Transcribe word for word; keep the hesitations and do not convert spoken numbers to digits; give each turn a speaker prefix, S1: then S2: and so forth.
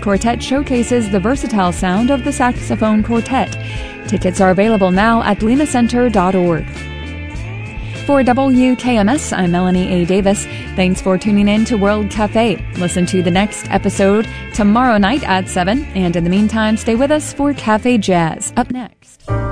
S1: Quartet showcases the versatile sound of the saxophone quartet. Tickets are available now at lena center dot org. For W K M S, I'm Melanie A. Davis. Thanks for tuning in to World Cafe. Listen to the next episode tomorrow night at seven, and in the meantime, stay with us for Cafe Jazz. Up next.